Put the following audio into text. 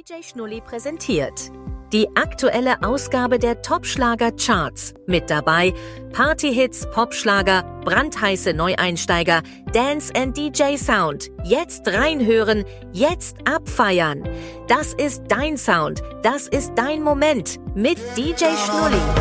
DJ Schnulli präsentiert die aktuelle Ausgabe der Top-Schlager-Charts. Mit dabei Partyhits, Popschlager, brandheiße Neueinsteiger, Dance and DJ Sound. Jetzt reinhören, jetzt abfeiern. Das ist dein Sound, das ist dein Moment mit DJ Schnulli.